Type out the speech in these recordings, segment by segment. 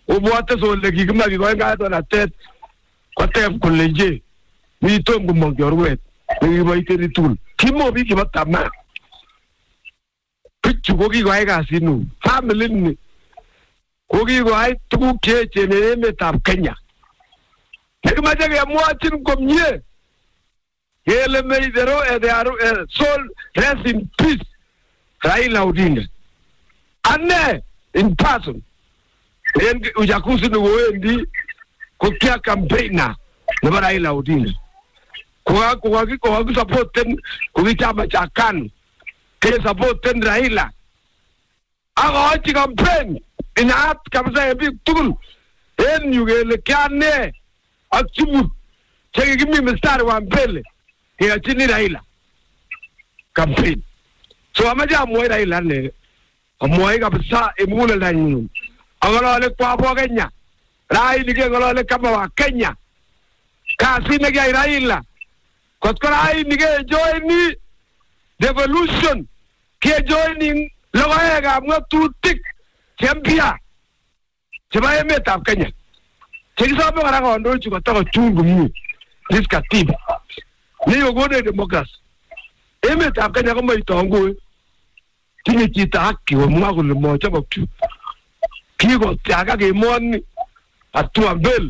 Obwate so le kikima kikoin kaito na tet kotep koleje mi tom kumong jorwet nekiboiteri tugul kimo biik kibo tamaa bichu ko kikoyai kasit neu family ni ko kikoyai tuguk cheechen en emetab Kenya nekimache kemwachin komie kele may their soul rest in peace Raila Odinga ane in person en uchaguzi nuwendi kukia campaigner nebo Raila Odinga kwa supporten kukichama cha KANU ke supporten Raila ako campaign inaat kabisa ebi tugul en yugele kyane akimu cheki kimi mstari wa mbele ya chini Raila campaign so amaja amoi Raila ne amoi kabisa emule na nyinyi angolole kwa bo Kenya Raila ke ngolole kama wa Kenya kasi ne ga Raila kotko Raila ke join devolution ke joining logoega ngatutik chempia chema emetab Kenya chekisabe kora kondochu kotako chungu mimi this katiba ni yogone democracy emetab Kenya ko maitongo tinye chito haki omwa kole mocho bokchu kiko tiaga kemoni atua mbele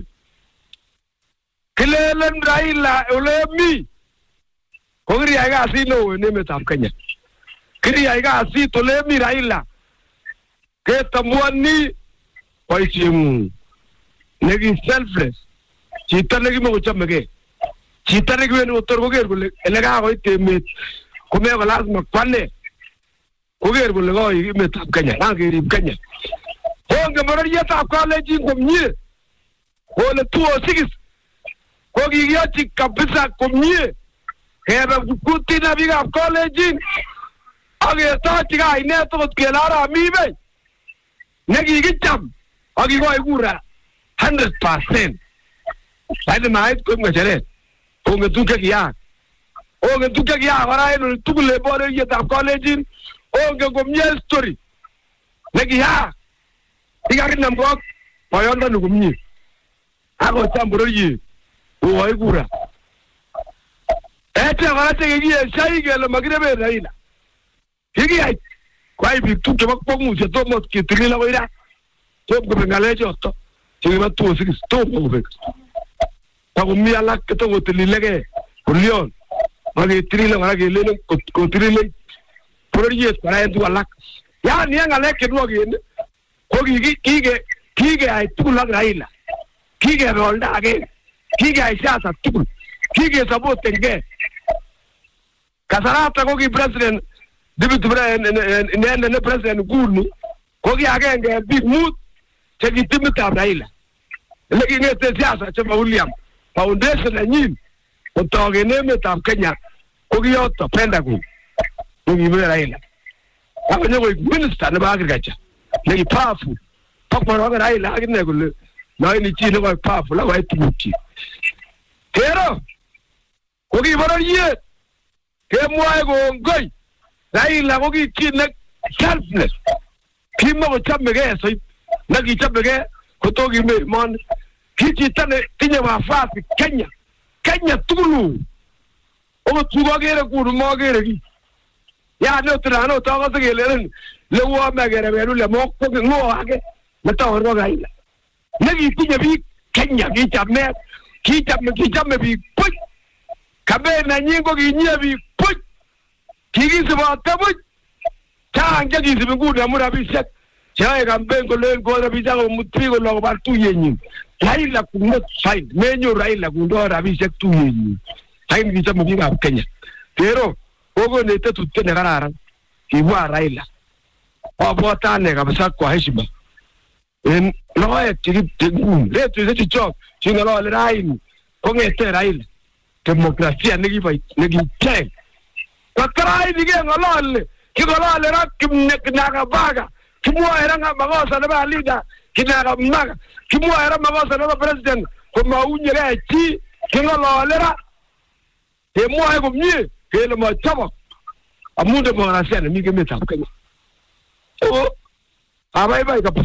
kilelen Raila olemi kogiri aiga sino en emetab Kenya kiri aiga si tolemi Raila ketamwani boisiemu negi selfless chito nekimokochomege chito nekiweni kotor koker kole elega koit emet komeko lazima kwane koker kole koi emetab Kenya nakerib Kenya onge bororietab kalenjin komie kole 206 ko kikiyochi kabisa komie kebe kutina biikab kalenjin aketochi kainet okot kele aramibe nekikicham akikoi kura 100%. Laini mait koib ngecheret kongen tuguk chekiyaak kora en tugul en bororietab kalenjin ongen komie story nekiyaak kikakinam kok boyondoni komie akocham bororiet kokoi kura ete kora chekikiyeshai kele makireben Raila kikiyai kwai biik tuguk chebo kwong'ut tomo ketilil akoi raa tom kobek ng'alechoto chekibo 206 tomo kobek takomi alak kotokotililege kulion maketilile kora kelelen kotilile bororiet kora en tuguk alak yani en ng'alek chenwoken ko kikeyai tugul ak Raila kikebe olda agenge kikeyai siasa tugul kikesapotenke kasarata ko ki president deputy president ne president Nguni ko ki agenge biik mut chekitimitab Raila lekingete siasa chebo William foundation nenyin kotok en emetab Kenya ko kiyoto Pentagon nekibe Raila akonyo koik minister nebo agriculture neki powerful pokmoroke Raila akine kole noini chi nekoi powerful akoyai tugukchik kero ko kibororiet kemwoe kongoi Raila ko ki chi ne selfless kimokochomege soib nekichomege kotokime emoni ki chito ne tinye wafasi Kenya tugulu okot tukokere kunu mokere ki yani otinanot akose kelelen lewome kereben ule ng'o ake netaorko Raila nekitinye biik Kenya kichome biik buch kampeni nenyin ko kinye biik buch kikisibote buch chang chekisibi nguni amu rabisiek cheyoe kampeni kolen ko rabisiek komut biik kole kobar tuyenyin Raila could not find menyoru Raila kundo rabisiek tuyenyin lakini kichome biikab Kenya pero kokonete tutyo nekararan kibwa Raila abwote ane kabisa kwa heshima en logoek chekiptenguni retusiek chuchok cheng'olole raini kong'ete Raila demokrasia nekicheng kotko raini king'olole ra Kinagabaga kimwoe ra makosa nebo leader Kinagamaga kimwoe ra makosa nebo president komaunyege chi king'olole ra kemwoe komie kele mochobok amu demokrasia nemi emetab Kenya so abaibai kabisa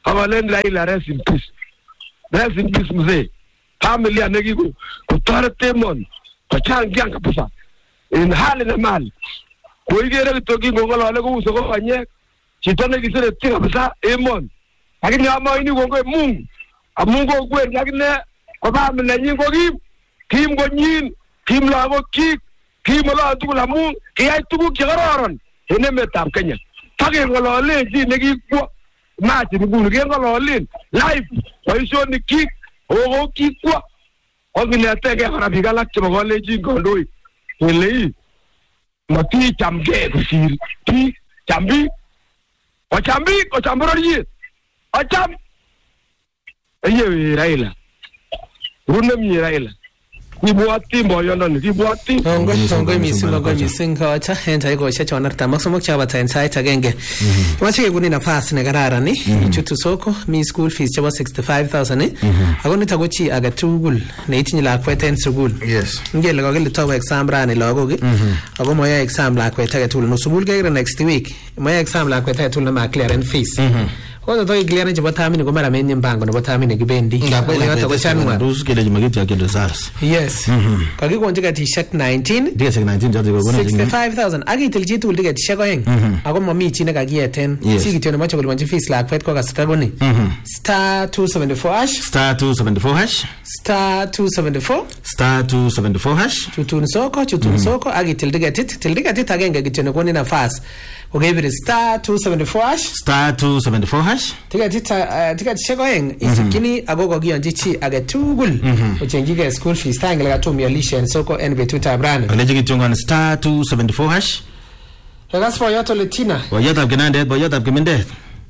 Awalen Raila rest in peace. Rest in peace mzee. Familia negigo kutarete mon. Kachangia kabisa. In hali na mali. Kuigere toki ngongolo ale ko usoko fanye. Chitone kisere tika kabisa emon. Lakini ama ini ngongwe Mungu. Mungu kwe lakini kwa familia nyingo kim go nyin, kim lago kim la tukula Mungu, kiyai tuku kikararan. Hene metab Kenya. Take ngolole ji negikwo. Maji ngulu ngolole live. Waisho ni ogo kwa. Ogile tege harabika lakchimo gole ji ngoloi. Ele mati chamge kusiri. Ti chambi. Ochamburo yi. Ocham. Eye Raila. Runem Raila. Kibuati boyonon kibuati. Ngoi mising kocha hentai kocha chonarta maksomok chabata inside agenge. Wache kuni nafasi ne kararan ni chutu soko mi school fees chaba 65,000 ni. Ako nitakochi aga tugul ne itinyi lakwet en sukul. Yes. Ngele kokele toba exam rani lagok. Ako moya exam lakwet age tugul no sukul kekere next week. Moya exam lakwet age tugul na clear and fees. Kwa to clear ni chaba thamini ko mara menye mbango no thamini kibendi. Ngapele ko chanwa. Dus kile jimagiti akende sars. Yes. Kakikonje t-shirt 19. Ticket 19 jati ko gona 65,000. Akitil chi tugul ticket shako eng. Ako mami chi ne kakieten. Si kityo ne macho kolipanji fees lakwet ko kasita goni. Star 274 hash. Star 274 hash. Star 274. Star 274 hash. Chutun soko akitil ticket agenge kityo ne koni nafasi. Okay, but star 274 hash. Star 274 hash. Ticket shako eng isikini agogo gionji chi age tugul. Uchenjige school fees tangle gatumia lishe soko NB Twitter brand. Aleje kitunga star 274 hash. Legas for yato letina. Boyata kenande, boyata kemende.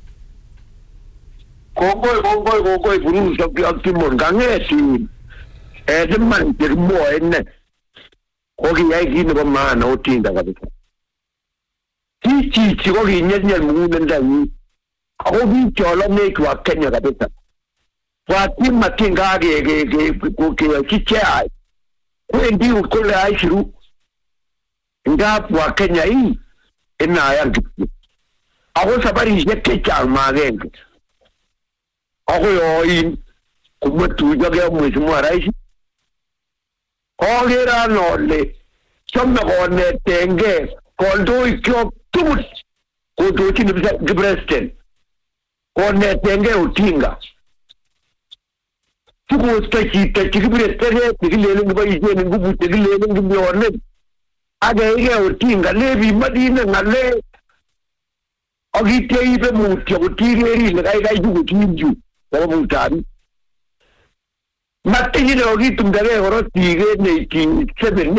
Kongoi bunu sapi mon gangeti. Edman termo enne. Kogi yai kini ko maana utinda kabisa. Chi kogi nyenya mungunda yi. Ako bi chola ne kwa Kenya kabisa. Kwa tima kinga ke kichea. Kwendi ukole aishiru. Ngapu wa Kenya hii. Ina yangi. Ako sabari yeke cha magenge. Ako yoin. Kumwetu jage mwezi mwaraisi. Ogera nole. Chomna kone tenge. Kondo ikyo tumut. Kondo chini Gibraltar. Kone tenge utinga. Tuko chikibire tere tikilele ngba ije ngubu tikilele ngbi one aga ige utinga lebi madina ngale ogite ibe mutyo kutireri le kai jugu tinju baba mutari matini ogitum dare horo tige ne ki 7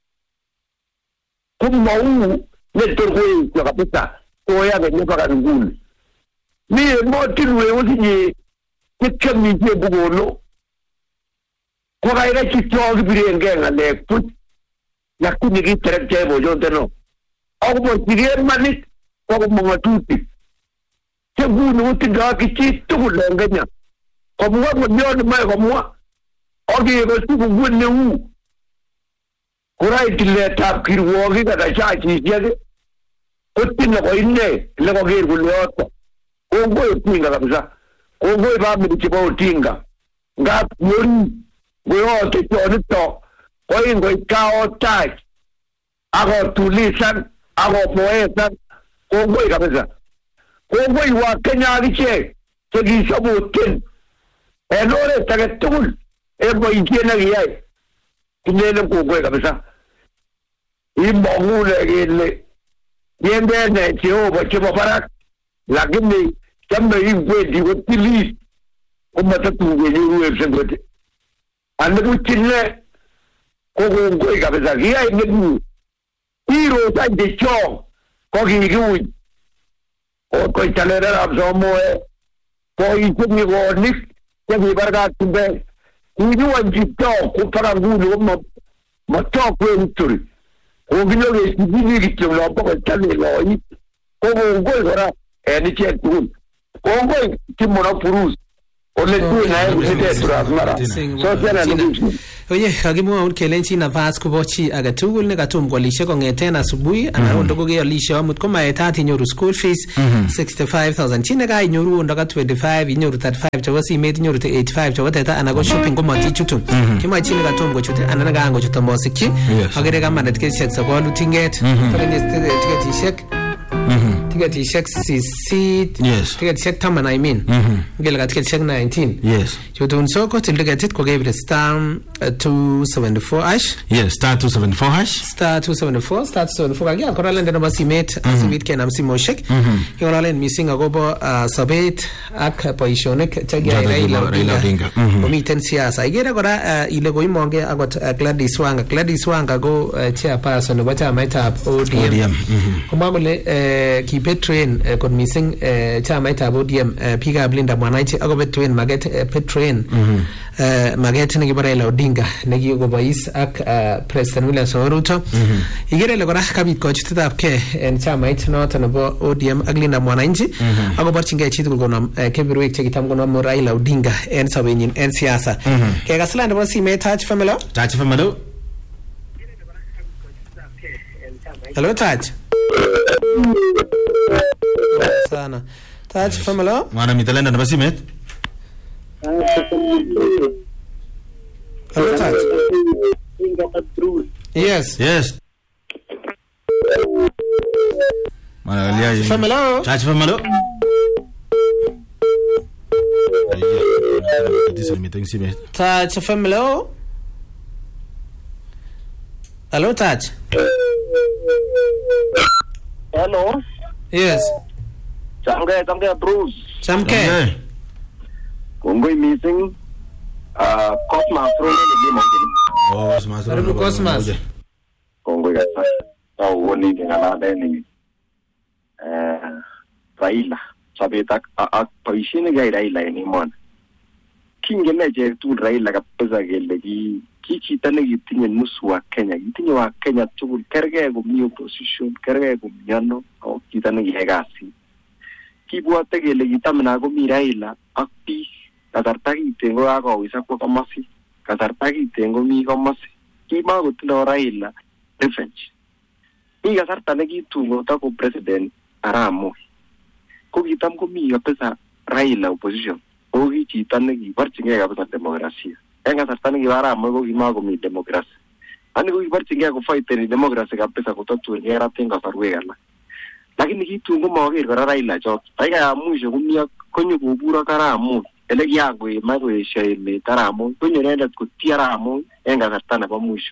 kumau ne torwe kwa kapita oya ga ne baka ngul ni motilwe wodi kekemi je bugolo ko ga ira chitog birenge ngale put yakuni ki terje bojo teno ako mo tigere manit ko mo ngatuti ke bunu utiga ki chitu lenganya ko mo mo nyon mai ko mo ogi ko su gunne u ko rai tile tap kirwo gi ga cha chi jege utin ko inne le ko gir guloto ko go tinga kabisa ko go ba mi chipo tinga nga yori go te to ko ingo kao tai ago tulisan ago poeta ko go kabisa ko go wa Kenya giche ke gi sabu tin enore tagatul e go ikiena giyai kinele ko go kabisa imongule gele yende ne tio ba chipo parak lakini kama hivi di wotili umata tuwe ni sengote ande kuchile ko ngoi kabisa kia ingu iro ta de cho ko gigu ko italera absomo ko ikumi gonik ya bi barga tumbe ni wanjito ko para ngulu mo to ko nturi ko gino le sibili kityo lo ko tale lo yi ko ngoi gora eni chetu Kongo kimona purus ole tu na ete turazmara so tena Oye, kakimwaun kelenchi nafas kobo chi age tugul ne katum koalishe kong'eten asubuhi anan ndo kokealishe amut komaetat inyoru school fees 65,000 chi ne kainyoru ndo ka 25 inyoru 35 chebo simet inyoru 85 chebo teta anan ko shopping komatichutu kimoe chi ne katum kochute anan ne kaan kochute mosikchi akere kamanet keshek sokolu tinget kakenye tiketishek sisit tiketishek taman I mean ngele ka tiketishek 19 chutun soko til tiketit ko kebre star 274 hash star 274 hash star 274 kakia kora lende no basimet asimit kenam simoshek ngolalen missing agobo sobet ak boisionik chagia Raila Odinga komiten siasa igere kora ile koimonge akot Gladys Wanga go chairperson nebo chamaitab ODM komwa kole kibetren kot missing chamaitab ODM biikab Linda Mwananchi akobetren maget petren maget nekibo Raila Odinga nekikobois ak President William Samoei Ruto igere ile kora kabit kochutetab ke en chamait noton nebo ODM ak Linda Mwananchi akoborchingei chitugul konam keberwek chekitam konam Raila Odinga en sobenyin en siasa kekasla nebo simet Taj Family Hello Taj sana Taj Family mwana mitalenda nebo simet Hello Taj Yes mwana Family Taj Family Taj Family Hello Taj Hello. Yes. Chamke Bruce. Chamke. Kongoi missing. Cosmas Rune ni mongin. Cosmas. Kongoi kasa. Woni ngala ni. Raila. Sabeta paishine gai Raila ni mon. Kingene je tu Raila kapesa gelegi. Chita negitinye nusu wa Kenya gitinye wa Kenya tugul kerge gumni opposition kerge gumnyano au chita negihegasi kibwate gele gitamna go Raila ak bi kasarta kitengo akowisa kwa kamasi kasarta kitengo mi kamasi kima gotindo Raila revenge ni kasarta negitungo ta ko president Aramo ko gitam ko mi kapesa Raila opposition o chita negibarchinge kapesa demokrasia enga sartani giwara mo gimago mi demokrasi ani go gibarchinge ko fight ni demokrasi kapesa kutatu ngera tenga farwegala lakini kitu ngomo ger kora Raila chot taiga ya mwisho kumia konyo kubura karamu ele yango mago yeshele taramo konyo nenda kutiara amo enga sartana kwa mwisho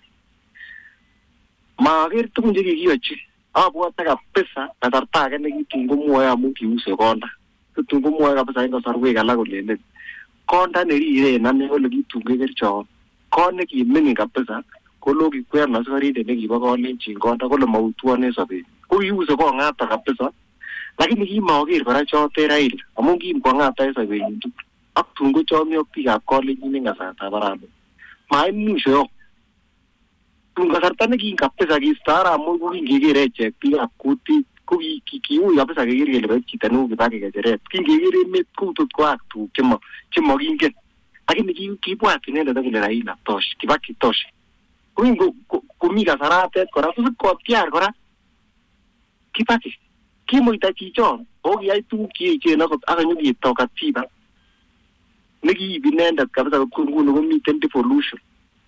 mager tunje giyochi abwa taka pesa na tartaga ne kitu ngomo ya mu kiuse konda kitu ngomo ya pesa enga farwegala ko lele konda nerire na ne ole gitunge gercho kone ki mini kapesa ko logi kwer na saride ne giba kone chingonda ko le mautuane sabe ko yuse ko ngata kapesa lakini ki maoger kora chote Raila amun ki ko ngata sabe ndu ak tungo chomi opika kole ni ngasata barado mai musho yo tunga sartane ki kapesa ki stara mo ko ngigere che pia kuti ko ki u ya pesa gigere le kitanu gibake gajeret ki ngigere met ku tot ko aktu kemo ginge lakini ki bwati nenda dagile Raila tosh kibaki tosh kuingo kumiga sarate kora ko tiar kora kipati kimo itachi chon ogi ai tu ki che na ko aganyu ki toka tiba negi binenda kabisa kunguno ko miten devolution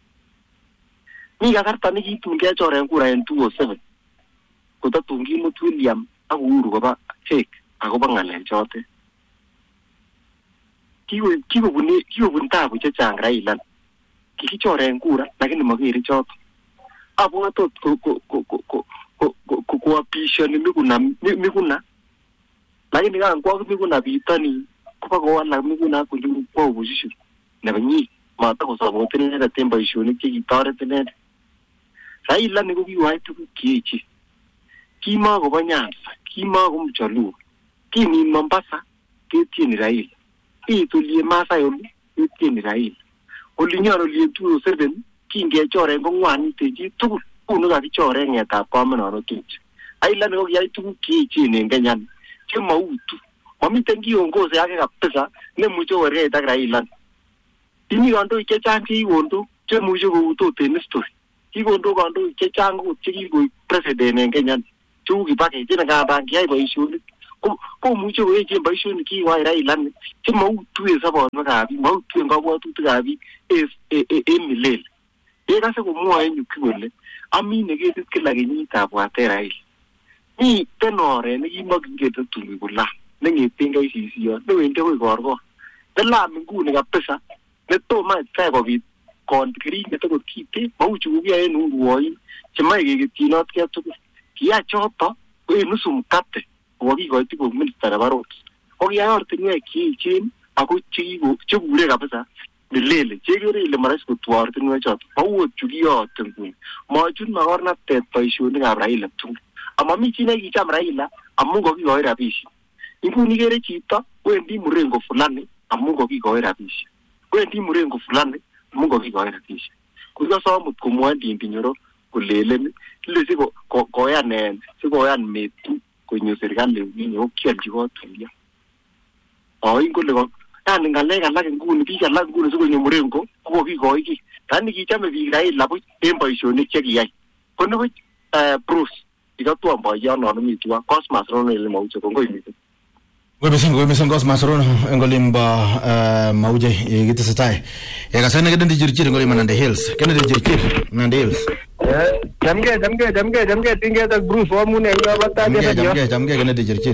ni gasarta negi tunge chore ngura en 207 ko ta tungi mo William aguru ko ba fake ako bangale chote kiwo bunta bu chechang Raila kikichore ngura lakini magere choto abwa tot ko apisha ni mikuna lakini kan kwa mikuna bitani ko ko wala mikuna ko juru kwa opposition na banyi mata ko sabote ne da temba ishoni ki tare tene Raila ni ko biwa tu kichi kima ko banyansa kima ko mchalu kini Mombasa kitini Raila itulie masa yoli kitini Raila olinyaro li 207 kinge chore ngwani teji tu uno ga chore ngeta pamano no tuch Raila ni ko yai tu kichi ne nganyan kema utu mami tengi ongoze yake kapesa ne mucho were ta Raila ini wando ike changi wondo chemuche koutoten history. Kikondo kandoik chechang kot chekikoik president en Kenya cheu Kibaki chenangandan kiyai boisionik komuche koechen boisionik kikoyai Raila chemautuyen sobonwekab biik, mautuyen kabwatutikab biik en milele. Yekase komwoe en yu kole amine ketit kila kenyit abwate Raila. Miten oret nekimokingen tun kolam nengeten KCC yon newendi akoi Korkor. Nelam nguni kabisa netomo kai kobit kirinet akot kiten mau chu kokiyoe en urwoin chemoe keketyinotkei tugul. Kiyai choto ko en nusu mkate kokikoito ko minister nebo roads. Kokiyai ortinwek cheechen ako chekure kabisa milele chekere ile marais kotwo ortinwek choto. Mau ot chu kiyote nguni. Mochut makornatet boisionikab Raila tugul. Amami chi nekicham Raila amun kokikoi rabisiek. Inguni kere chito wendi murengo fulani amun kokikoi rabisiek. Wendi murengo fulani amun kokikoi rabisiek. Kukasamut komwoe Ndindinyoro kolelen ile sikoyan metu konyo serikali nginyo kialchi kot tulia. Ingole yani ngalek alak nguni biik alak nguni sikonyo murengo kokikoi ki. Tani kichame biik Raila buch en boisionik chekiyai. Kono Bruce ikatwa boyon non mitwa Cosmas Rono ile mauche kongo imite. Webesen Cosmas Rono ngolimba mauje gitesetai. Yakasana kedendi jirjir ngolima Nandi Hills. Kedendi jirjir Nandi Hills. Jamge tinge tak Bruce wamune ngabata je. Jamge kedendi jirjir.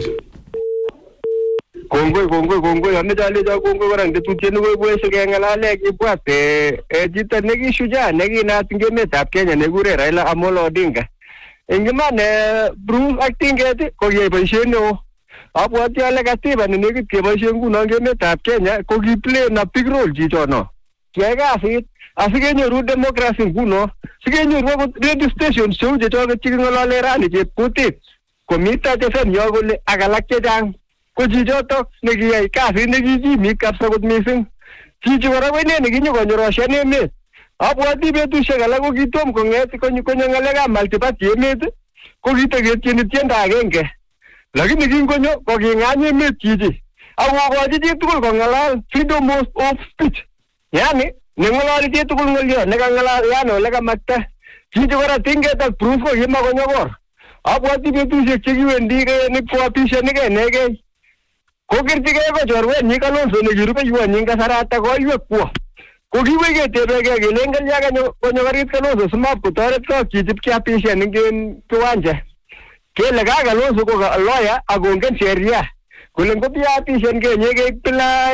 Kongoi ane jale ja kongoi warang de tutien ko boese ke ngalale kibwate jita neki shuja neki na tingemetab Kenya nekure Raila Amolo Odinga. Ingimane Bruce acting eti ko yei boisiet neo. Abwati ale katiba ne nekit keboisien ngunon emetab Kenya ko kiplay na big role chichono. Kiyai kasit asikenyoru democracy nguno, sikenyoru akot radio station cheu chechoket cheking'olole rani chepkutit komita FM yo kole ak alak chechang. Ko chichotok nekiyai kasit nekikimit kabisa kot mising. Chichi kora ko ine nekinyokonyoroshan emet. Abwati betusiek alak ko kitom kong'et konyo ng'alekab multiparty emet ko kiteketyeni tiendo agenge. Lakini kingonyo ko king'any emet chichi. Akokochi chitugul kong'alal freedom of speech. Yani neng'ololi chitugul ng'olyo nekang'alal yani ole kamakta. Chichi kora tinget ak Bruce ko kimakonyokor. Abwati betusiek chekiwendi nikwopishonikei negei. Kokirchigei ko chorwenyi Kalonzo nekirubeiwonyi kasarata koiwek kwo. Ko kiwei ketebekei kelen kelya konyo karit Kalonzo simap kotoret kok chichip kiapishen eng kiwanja. Kele ka Kalonzo ko lawyer akongen sheria. Kole ngopiapishen Kenya kekila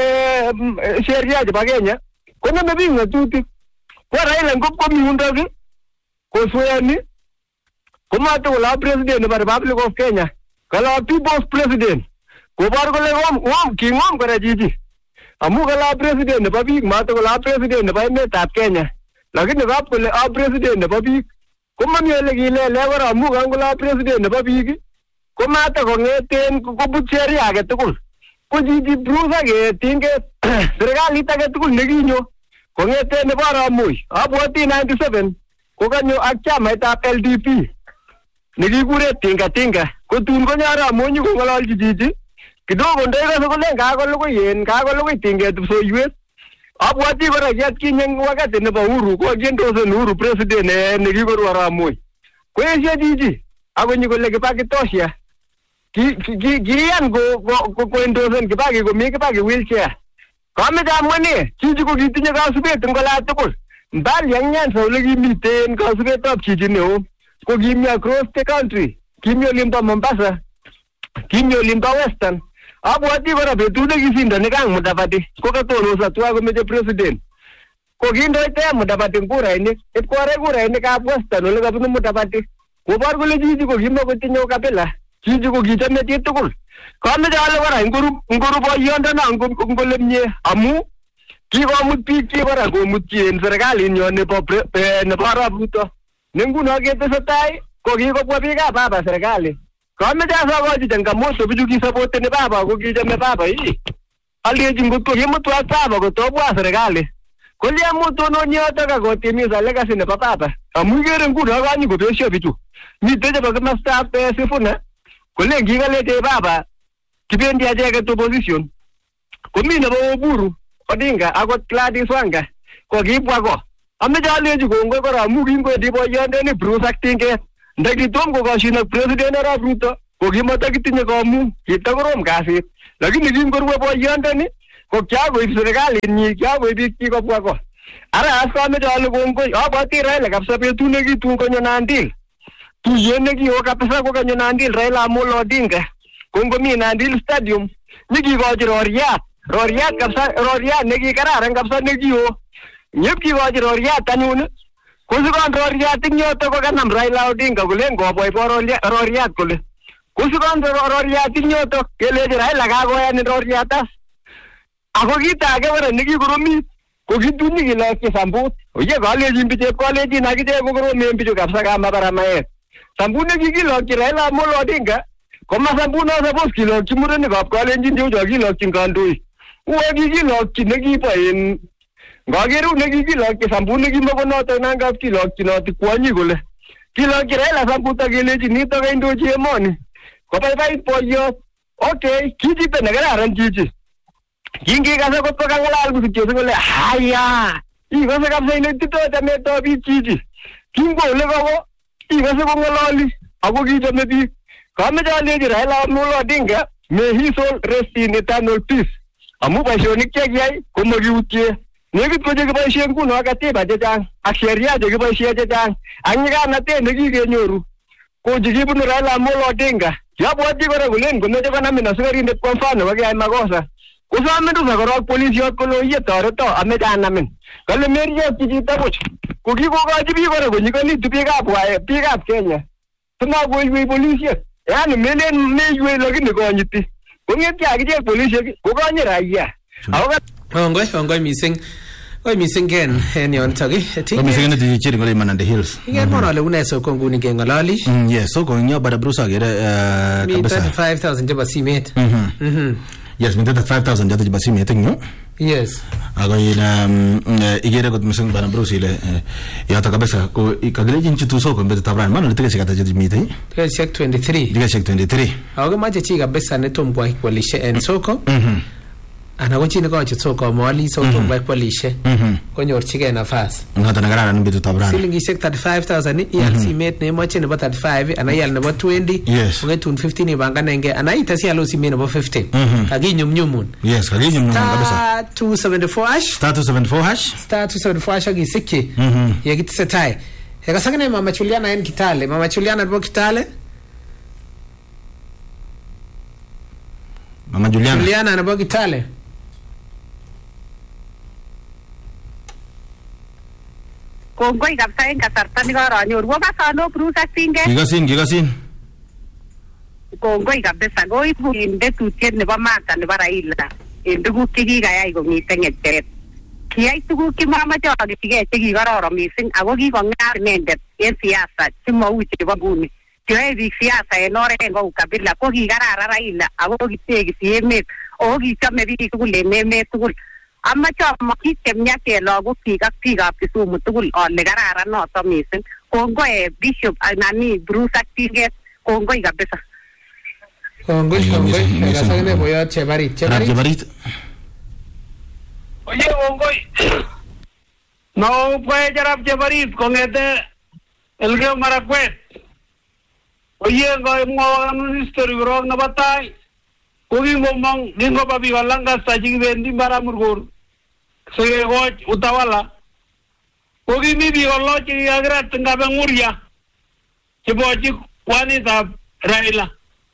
sheria chebo Kenya konome biik ng'atutik. Ko Raila ngopkomi yundok kosweani komatokolo president nebo Republic of Kenya kala people's president. Kobor kole king'om kora chichi. Amu kala president nebo biik matokolo president nebo emetab Kenya. Lakini kap kole president nebo biik komami ole kilele kora amu kangola president nebo biik komata kong'eten kobut sheria age tugul. Ko chichi Bruce ketinget serikalit age tugul nekinyo kong'eten nebo Ramoi. Abwoti 97 kokanyo ak chamaitab LDP nekikure tinga kotun konyo Ramoi kong'ololchi chichi kidogo ndekase kolen kakolugui tinget kipsoiwet. Abwati kora kiatkinye wakati nebo Uhuru ko kiendosen Uhuru president nekikorwa Ramoi. Koesio chichi akonyi kole Kibaki tosha. Kiyan koendosen Kibaki komi Kibaki wheelchair. Kameche amwene chichi ko kitinye kasubet ngola tugul. Mbali ak Nyanza ole kimiten kasubetab chichi neo ko kimi across the country. Kimi olimbo Mombasa, kimi olimbo Western. Abwati kora betut nekisindoni Kang Mudavadi ko katonoso tuwai komeche president. Ko kindoite Mudavadi kurainik, ipkore kurainikab Western ole kabunu Mudavadi. Kobor kole chichi ko kimakotinye ukabila. Chichi ko kichame chitugul. Kameche ale kora nguru boyondono ngole mie amu kikomut biik chi kora komutyi en serikalinyon nebo Arap Ruto. Ne nguno ketesetai ko kikobwa biikab baba serikali. Kameche asokochi changamoto bichu kisapoteni baba ko kichame baba ii. Aldechi ngotko kimutu ak baba kotobwa serikali. Kolya mutononi yotok akotimisa legacy nebo baba. Amu ikere nguno kanyi kobesio bichu. Mitei chebo kimostab Sifuna kolen kikaleche baba kibendi acheket opposition. Komi nebo Oburu Odinga akot Gladys Wanga ko kibwa ko ameche alechi kongoi kora amu kingwendi boyondeni Bruce ak tinget ndakitom kokoshin ak president Arap Ruto ko kimatakitinye komu kitakorom kasit lakini kingorue boyondeni ko kyakoib serikalinyi kyakoib biik chi kobwa ko ara as ameche ale kongoi abwati Raila kabisa betut nekitun konyo Nandil tuyet nekiwo kabisa ko konyo Nandil Raila Amolo Odinga kongomi Nandil Stadium nikikochi roriat kabisa roriat nekikararan kabisa nekiwo nyep kikochi roriat anyun kusikon roriat ing yoto kokanam Raila Odinga kolen koboiboi roriat kole kusikon roriat ing yoto kelechi Raila kakoyan roriat as ako kit age kora nekikoromit ko kituni kilokyi sambut oye kalechin bichep kalechin akichek kokoromen bichu kabisa kamabaramaet sambut nekikilokyi Raila Amolo Odinga koma sambut no suppose kilokyi murenikab kalenjin cheu cho kilokyin kandoik uwe kikilokyi nekibo en ngakeru nekikilokyi sambut nekimokonoto nangap kilokyinoti kwonyik kole kilokyi Raila sambut akelechi nito kaindochi emoni kobaibait boiyot okay kichito nekararan chichi kingikase kot kokang'alal kusikyo sikole haya ikose kabisa inetito chameto biik chichi kingole kowo ikose kong'ololi ako kichome biik kameche alechi Raila Amolo Odinga may he soul rest in eternal peace amu boisionik chekiyai komakiutye nekit ko chekiboisie nguno katiba chechang ak sheria chekiboisie chechang ak nyikanatet nekikenyoru ko chekibunu Raila Amolo Odinga kiabwoti kora kolen komeche konamin asikarindet kwa mfano kokiyai makosa kusome rusa korok polisiot kole oye toreto ameche anamin kale merioti chito buch ko kikokochi biik kora konyikonitu biikab Kenya simakoiwei polisiek yani melen meiwei lakini konyiti kong'etyo akichek polisiek kokonye raia Ongoi mising Ken en yonitok mising en tichiri ngole Manande Hills ingen mona ole une soko nguni ngeng'ololi yes soko nyo bada Bruce agere kabisa 35000 chebo simet yes mi 35000 jato chebo simet nyo yes ako ina igere kot mising bana Bruce ile yata kabisa ko ikagilejin chitu soko mbete tabran mano liteke kata jeti mite check 23 ako mache chi kabisa netom kwa kwalishe en soko ana ko chi nekochut soko amwali soko by polishe konyorchigei nafas ngata nakararan mbitu tabran silingishek 35000 ial simet nemoche nebo 35 ana ial nebo 20 ungetun 15 ibanganenge ana itasi alo simet nebo 50 kakinyumnyumun yes kakinyumnyumun kabisa 274 hash akisikyi yekitesetai yakasakane Mama Juliana en Kitale Mama Juliana nebo Kitale Mama Juliana nebo Kitale kongoi kabisa en kasarta nekaranyoru kokasano Bruce ak tinget kikasin kongoi kabisa koibu tetutiet nebo Martha nebo Raila en tuguk chekikayai komiten ng'echeret kiyai tuguk chemamache aketikei chekikororon mising ako kikong'at inendet en siasa chemau chebo nguni cheyoe biik siasa en oret kou Kabila ko kikararan Raila ako kitekisi emet ako kichome biik tugul en emet tugul amache amakit chemyach lagokchik ak biikab Kisumu tugul ale kararan noto mising kongoi Bishop nani Bruce ak tinget kongoi kabisa kongoi kasakene boyot Chebarit oye kongoi no puede jarab Chebarit kongete Elgeyo Marakwet oye ngoimwowon history korok nebo tai kokingomong kingoba biik Lancaster chekibendi Baramurgor sikekoch utawala kokimi biik olo chekikakirat Ngabeng'uria chebochi kwanitab Raila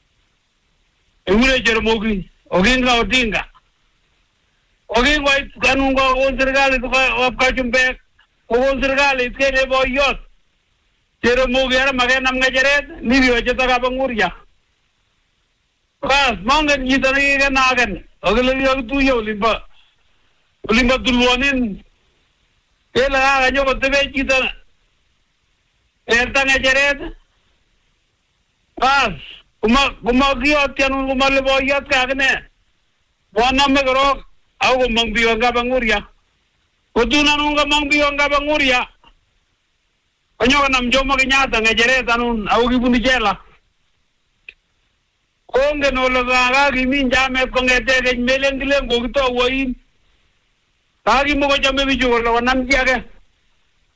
ekure Jaramogi Oginga Odinga okingoit kanun kokon serikalit Kipchumbek kokon serikalit kele boiyot Jaramogi ara makenam ng'echeret nibiyoche Ngabeng'uria bas mongen chito nekikenaken akile kakituye olimbo tulwonin kele kakanyo kotebe chito erta ng'echeret bas komakiyotyanun komale boiyot kakine bonome korok ako komong biik Ngabeng'uria kotun anun komong biik Ngabeng'uria konyo konam Jomo Kenyatta ng'echeret anun ako kibunu jela kongen ole kakimin jamet kong'ete keny melen kilen kokitowoin kakimukochome bichu kole konam chi age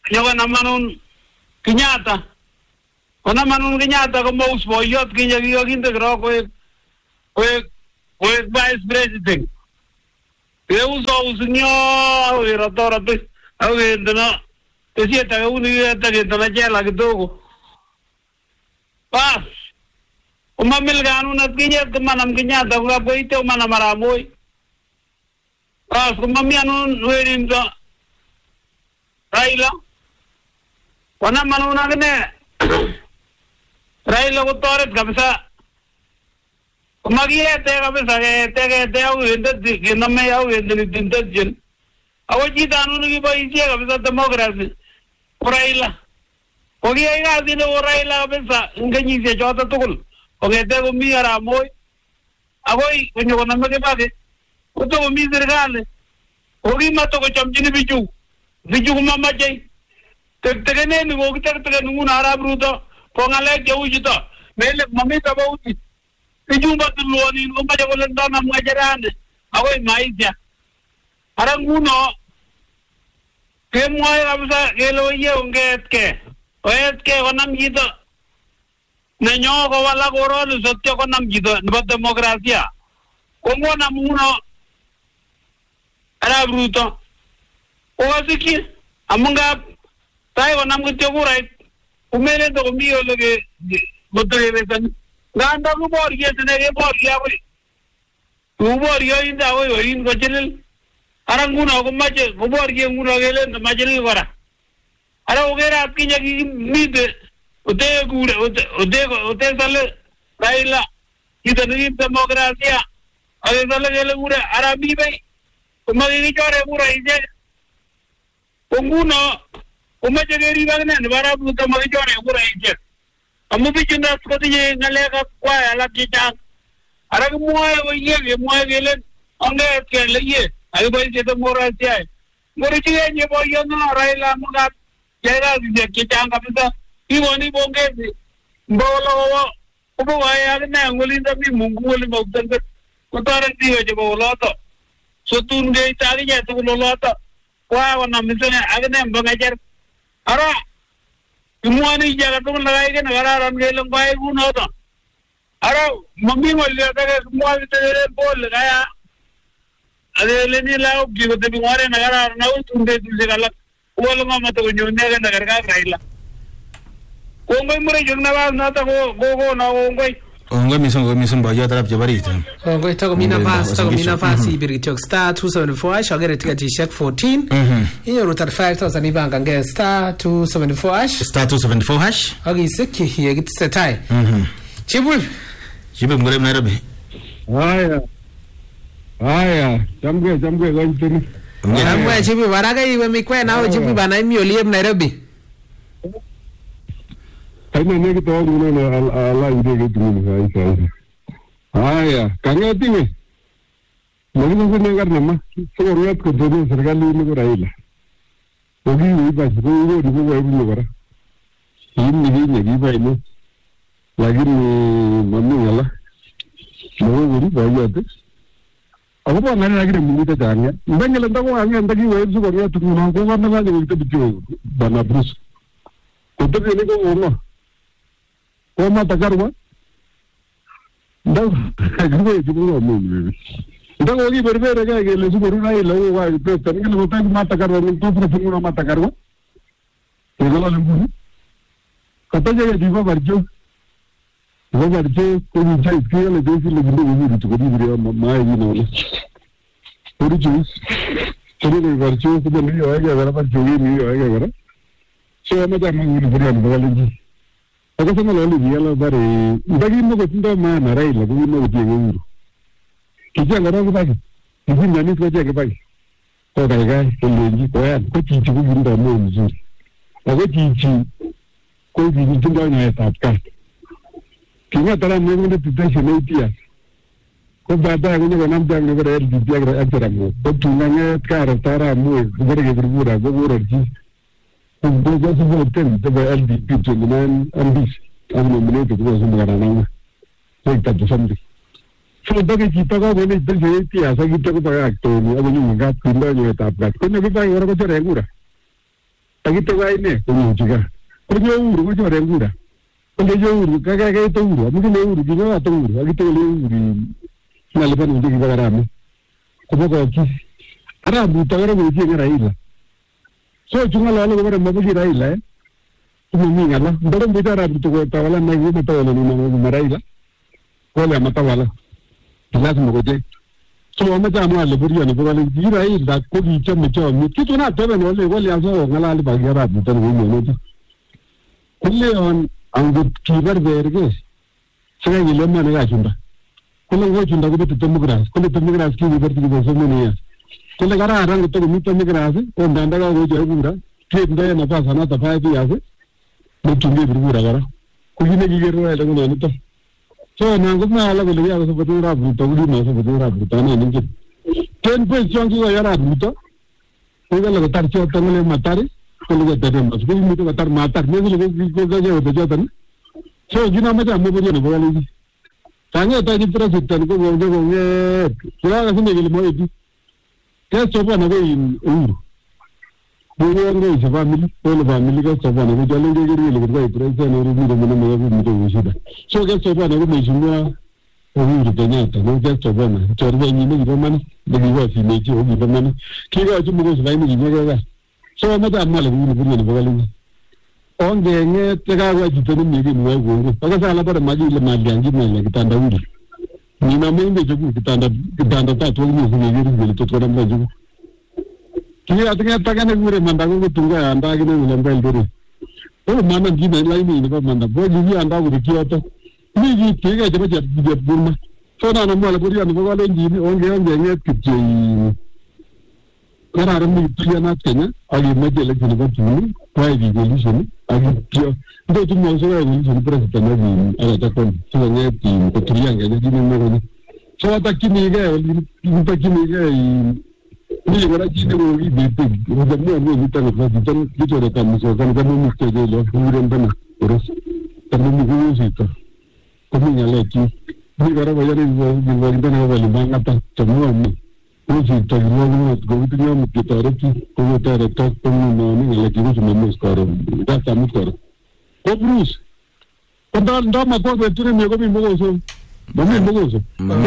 namanun Kenyatta. Namanun Kenyatta ko maus boyot kinya kinte kro ko vice president. Usinyo ratora pe ndana esieta unita que ndana jela kidogo. Pas umamil ganun kinya manam Kenyatta ko boite manam maramoy. Pas umamianun werin da Raila. Namanun agne Raila ko toret kabisa. Magia tega bisa tega au indet kiname au indet jin. Awaji danu ni bai sia bisa demokrasi. Raila. Ogi ai ga dine Raila bisa nganyi se jota tukul. Oge te ko mi ara moy. Agoi kunyo na me bage. Uto ko mi serikali. Ogi mato ko chamjini biju. Biju ko mama jai. Tege ne ni wo tege nu na ara bruto. Ko ngale ke ujito. Mele mami ta bauti. Ijumba tuloni ngomba jole ndana mwajarane awai maisha aranguno kemwa kabisa gelo ye ungetke oetke onam jito nenyo ko wala korol sotyo konam jito nebo demokrasia kongona muno ara bruto owasiki amunga tai onam kityo kurait umele to miyo lege motorebesan ganda ko boriye tene boriya we ko boriyo inda we in ko chilil aranguno ko maje ko boriye nguno gele to majil wara ara ogera kinya ki mide ode gure ode sale Raila idani demokrasia ade sale gele gure ara bibe ko magi chore gure ije nguno ko maje geri bagne bara bu to magi chore gure ije amu bijinda skoti ye ngalega kwa ala kita ara ko moye gele onge kele ye ai bai je to morasia morichi ye boyo no Raila muga jera de kita kabisa iwoni bonge bolo ubo ya na ngoli da mi mungu wali mautan ko tare diyo je bolo to so tunde tari je to bolo to kwa wana misene agne bangajer ara Imwani jaga tu lagai ke negara orang geleng baik pun ada. Ara mami malah ada semua itu bol gaya. Ada leni lau juga tapi orang negara orang itu tunde tu segala. Uang mama tu nyunya ke negara kan Raila. Kongoi mure jengna bas nata go na kongoi. Kongoi misong bayo tarap jabari itu. Kongoi tako mina fast ibir kitok star 274 shagere tikati shek 14. Inyo rutar 5000 ibanga nge star 274 star 274 hash. Agi seki hiye git setai. Chibul ngore Nairobi. Haya, jamge gontini. Jamge chibul waraga iwe mikwe nao chibul bana imi oliem Nairobi. Kaina ne kita ngune na ala ide gitu ni sai. Haya, kangati me. Mari ko ne karna ma. So royat ko dono serikali ni ko Raila. Ogi ni ba ko ni ko ni bara. Ini ni ba ini. Lagi ni mami ngala. Mo guri ba yate. Aku pun ngane lagi ni mita tanya. Bangala ndako anga ndaki wa su ko royat ko na ko na na ni ko bijo bana brus. Ko to ni ko ono. Kau mata karwa, dah, agak juga mungkin. Dah lagi berbeza kan, lesu baru naik lalu wah itu, tapi kalau kita mata karwa, itu profesional mata karwa. Kalau lalu, kata jaga jiwa berjo, kau bisa ikhlas le desi le benda itu kau diberi mai ini nol. Kau jus, kau ni berjo, kau ni ayah berapa jogi ni ayah berapa. So macam mana beri anda lagi. Aku sama lalu dia lah bari, bagi mau kita mana Raila, bagi mau dia nguru. Kita nggak tahu bagi, kita nani kerja ke bagi. Kau kaya kelenji kau kau cici kau gila mau muzur. Aku cici, kau cici tu kau nyai tapkan. Kita terang mengenai tidak seni dia. Kau baca aku ni kanam jangan berada di dia kerja mu. Kau tunangnya sekarang tara mu, berada berbuat, kau berarti. Kau semua tem, tapi LDP dengan ambis, anu mana tu kau semua orang nama, saya tak tahu. So bagi kita kau boleh terjadi asa kita kau pakai aktor ni, apa ni mengat pindah je tapkan. Kau nak kita orang kau cari anggur. akitoka ine kumuchika kunyo uru kuchore ngura kunyo uru kaka to uru amukine uru kinyo to uru akitole uru nalipa nje kibarami kuboko ki arabu tagara kuji Raila so chunga lalo kubara mabuji Raila kumingala ndoro mbita arabu to tawala na yuma tawala ni Raila wala matawala lazima koje so amata mwale buriya ni bwale Raila ko gicha mcho mi kitu na tebe no le wale aso ngala ali bagara buta ni no kulle on angut kibar berge sega yilema ne gachunda kulle gachunda ko betu democracy kulle democracy ki liberty ki somoniya kulle gara arang to mi democracy ko ndanda ga go jagura ke ndaya na pasa na ta fa fi ase mutumbi burura gara kujine ki gero ele no no to so nangu ma ala gole ya so betura buta gudi no so betura buta na ninge ten pe chongi ga yara buta ko ga la tar cho tangale matari ko le tar mas ko mi to tar matar ne le ko ga je to jotan so gina ma ta mo buri no bali ji tanga ta ni tra sitan ko go nge kula ga sine gele mo edi ke so ba na go in uru bo ngo je family ko le family ga so ba na go jale ge ge le ga president no ru mi do mo mi do wishida so ke so ba na go me jinwa uru Kenyatta no ke so ba na to ru ni ni do man de ni wa fi me ti o ni do man ki ga ju mo go sai ni ni ga so ma ta mala ni buri ni bali onge nge te ga wa ju to ni ni mo go ga sa la para ma ji le ma liangi me le kitanda uri ni na mo nge ju kitanda ta to ni ni to to na ju kini atnya takane gure mandago ko tunga anda gine ulambel dure o mana gine lai ni ba manda bo ji anda gure kioto ni ji tega jaba jab burma so na mo la buri an bo le ji ni onge nge kitje kararam ni tiana Kenya ali majele gine ba tuni kwai di solution ali tio ndo tu mo so ni solution president ni ala ta kon so nge ti ko triangle ni ni mo so ta kini ga ni wala ji ko wi be be ko da mo ni tan ko di tan di to da kan so kan da mo mi ke de lo huren bana ros tan mo ko si to ko mi ya le ki ni gara ba yari ni wa ni bana ba ni banga ta to mo mi ko si to mo mo ko wi ni mo ki to re ki ko ta re to ko mo ni le ki ko mo ko ro da ta mo ko ko Bruce ko da ma ko be tire me ko mi mo so Mami mbogozo.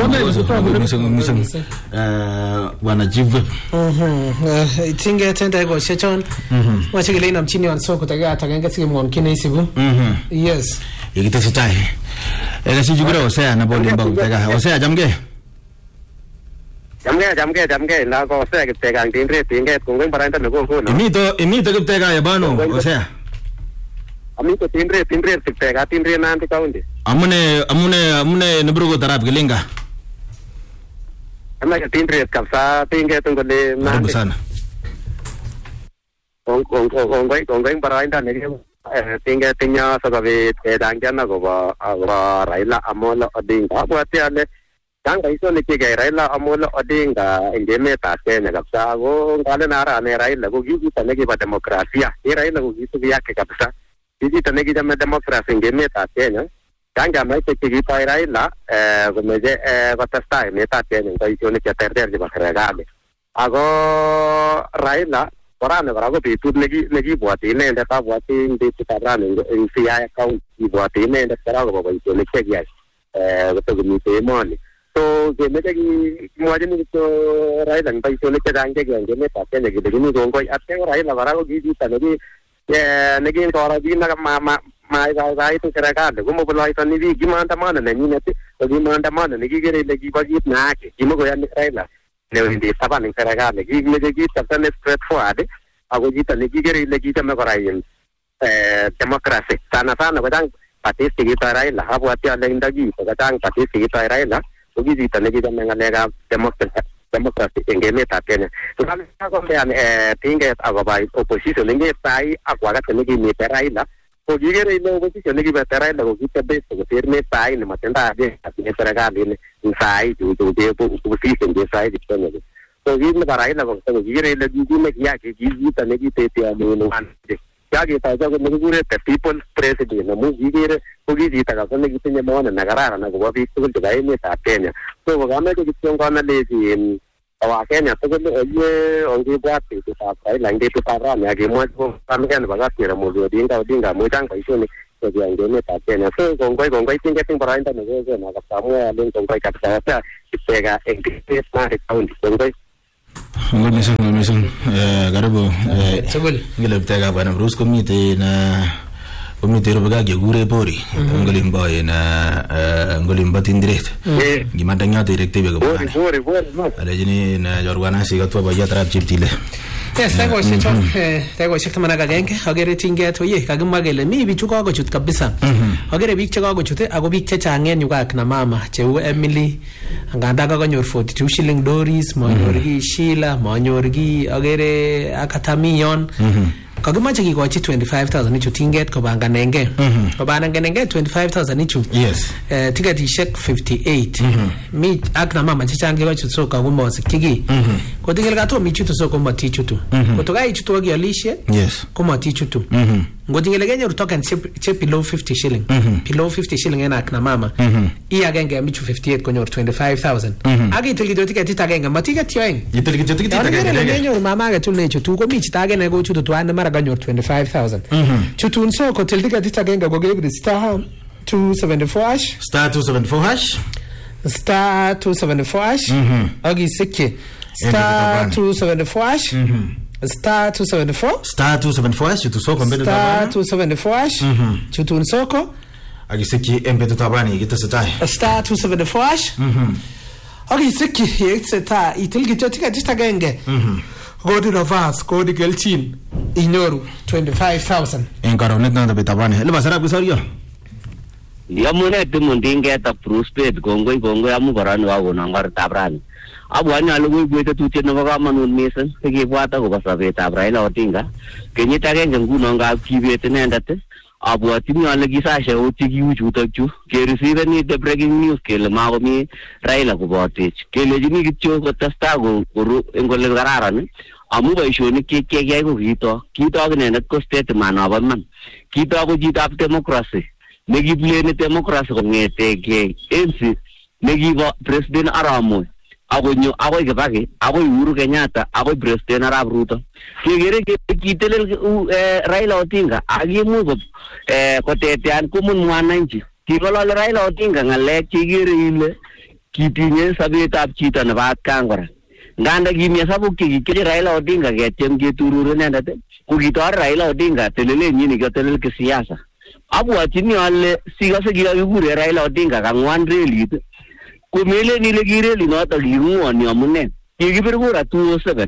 Wana jivu. Tinge tenda go shechon. Wachigile ina mchini wansoko taga ataganga sige mwamkine isibu. Yes. Ikita sitai. Ega si jugura Osea na boli mbagu taga. Osea jamge. Jamge na ko Osea kitega tinge kungeng paranta no ko. Imito kitega ya bano Osea. Amito tinre kitega tinre nanti kaunti. Amune nebrugo tarap gelinga. Ama tinre kapsa tinge tungole nanti. Sana. Kongeng paranta ne tinge tinya sagabe dangana go ba Raila Amolo Odinga. Buati ale dang iso ne ke Raila Amolo Odinga ingeme ta Kenya kapsa go ngale nara ne Raila go gigi tanegi ba demokrasia. Raila go gitu ya ke kapsa. Gigi tanegi jam demokrasia ingeme ta Kenya. Kanga mai ke kita Raila gomeje batasta meta Kenya ko iso ne ke terder ba kregale. Ago Raila Korana barago pitud negi buati ne ndata buati ndi titarane in siya account buati ne ndata barago ba iso ne ke ya to gumi te moni so gemete ki muajini to Raila ngai iso ne ke dange ge ne ta ke ne ge ni gongo atte Raila barago gi tanegi negi tora di na ma ga itu kerakade gumo bolai tani di gimanda mana ne ni nete gimanda mana ne gi gere legi bagi na ke gimo go ya ni Raila ne ndi saban ni kerakade gi me gi tapane straight forward ago gi tani gi gere legi tame korayen demokrasi sana badang patis gi ta Raila habu atia lendagi badang patis gi ta Raila gi tani gi tame ngalega demokrasi engeme ta Kenya to kami ko yan tinge ago bai opposition nge sai akwa ga tani gi ni Raila ko gi gere ile opposition nge ba Raila ko gi tabe ko firme sai ni matenda de ni serikali ni sai ju de opposition de sai di Kenya so gi na Raila ko gi gere ile gi me ya gi tani gi te amu no an ya gi ta ga ne gure te people president na mu gi gere ko gi ta ga ne gi tenya mo na nagara na go bi ko de ga ni ta Kenya so ga me ko gi ko na le gi wa Kenya tugul oye ongibwat betutab Raila eng betutab rani akimwa familia nebo Kapchero Odinga muchang boisionik eng emetab Kenya. So kongoi tinget eng boroindo nekokon akasamwa alen kongoi kabisa Kiptega eng Kipet Nandi County. Ngoi mising karibu tugul ngile Kiptega bwana Bruce komiten rubega kekure Pori ngolimbo Tindiret ngimanda nyote direktibe ko bwana alejini na jorwana si gatwa bayat rap chiptile. Yes, tagoshek tamana gagenge agere tinget oye kagimwa kele mi bichu kokochut kabisa. Agere biik che kokochut ako biik chechang en yu ak na mama cheu Emily nganda kakonyor 42 shilling Doris manyor ki Sheila manyor ki agere Akatamion kagimache kikochi 25,000 ichu tinget kobanganenge 25,000 ichu yes tiketishek 58 mi ak na mama chechang kikochi so kagumosikyi ki kotingel gato mi chutu so komatichutu kotokai chutu akialishe yes komatichutu ngotingele kenyoru token che below 50 shilling below 50 shilling en ak na mama I agenge mi chu 58 konyor 25,000 akitil kityo tiketit agenge matiket yoeng itil kityo tiketit agenge kenyoru mama age tul ne chutu komi chita age ne go chutu twan mara kanyor 25,000 chutun so ko til tiketit agenge ko gebri star 274 hash star 274 hash star 274 hash agisikye star 274 hash star 274 chutu soko mbele star 274 chutun soko agisiki embeto tabani gitesetai star 274 agisiki yeteta itil kityo tiketit agenge godi ravas godi kelchin inyoru 25,000 en karonet na betabani ile basara kusario yamune timundinget ak prospect kongoi amu korani wakonangor tabrani abwani alugui gwete tutye nebo kamanut mising kibwat akobo sobetab Raila Odinga kenyit agenge nguno ngab kibet inendet abwatini ale kisashe uti kiuchutok chu kereceive ni the breaking news kele makomi Raila kobotech kelejini kityo kotesta koru engole kararan amu boisionik kekiyai ko kito inendet ko statement nebo man kito ko chitab democracy nekipleni democracy kong'eteke enzi nekibo president Arap Moi akonyo akoi Kibaki akoi Uhuru Kenyatta akoi president Arap Ruto kegere kitelel Raila Odinga akimuch kotetean komun mwananchi kingolole Raila Odinga ngalek chekere ile kitinye sobetab chito nebo atkan kora nganda kimie sabuk chekikere Raila Odinga ketiem keturur inendet ko kitor Raila Odinga telelenyin kotelel kisiasa abwatini ale sikase kikakikure Raila Odinga kangwan relit kumelen ile kireli noto kingwoni amune kikibir kura 207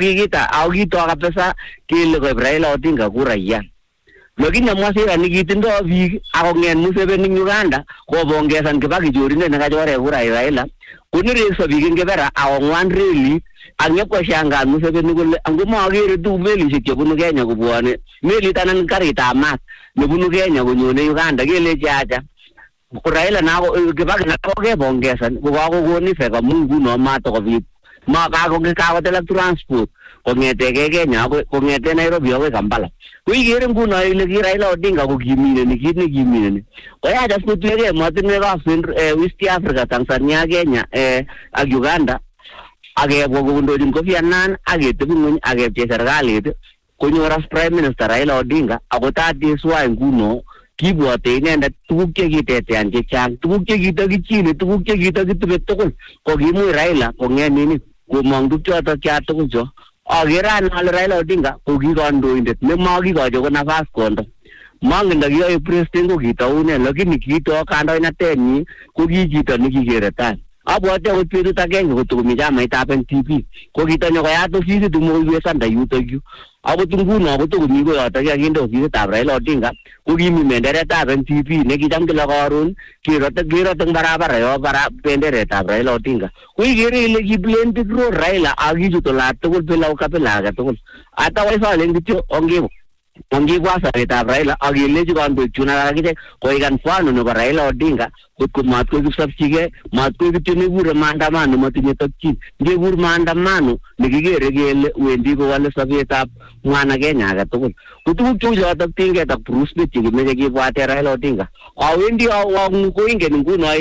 au kito kabisa kele ko Raila Odinga kura ya lakini amwasira nikitindo biik akongen Museveni eng Uganda kobongesan Kibaki chorinde nekachore kura Raila kunireso biik eng Kibera akongwan relit anyekwa shangan Museveni kole angomagere tu melishek chebunu Kenya kobwane melit anan karitab maat nebunu Kenya konyone Uganda kelechi acha Raila nako Kibaki nako kebongesan kokakokoni feka Mungu no mato kobit kakotela transport kongeteke Kenya kongete Nairobi akoi Kampala kuikere nguno ile ki Raila Odinga ko kimineni kit nekimineni koyacha sikotuyeke emotinwekab West Africa Tanzania Kenya ak Uganda akebwa kondochin Kofi Annan aketebi ng'ony akepchei serikalit konyor as Prime Minister Raila Odinga akotateswa nguno kibwote inendet tuguk chekitetean chechang tuguk chekitokichile tuguk chekitokitibe tugul kokimuch Raila kong'et komong tukchotok cha tugul cho akere ale Raila Odinga ko ki kandoindet nemakikochi ko nafas kondo mangen ndakiyoe president ko kitaune lakini kito kandoinatenyi ko ki chito nekikere tai abwate akot betut agenge kotokomi chamaitab NTP ko kitonyo koyat ofisit moiwesanda yutok yu akot nguno kotokomi koyotok kakinde ofisitab Raila Odinga ko kimi menderetab NTP nekicham kila karon kerote eng barabara yo bara benderetab Raila Odinga ko ikere ile kiblen big road Raila akichut olat tugul bila kabila age tugul ata waisalen kityo ongibwa sabetab Raila akelechi kandoik chun akakichek koikan mfano nebo Raila Odinga kotko matkoi kipsopchike matkoi kityo nekure maandamano matinye tokyin ngekur maandamano nekikere kele wendi kowale sobetab mwana Kenya age tugul ko tuguk cheu chotok tinget ak Bruce Smith chekimeche kibwate Raila Odinga awendi koingen nguno ile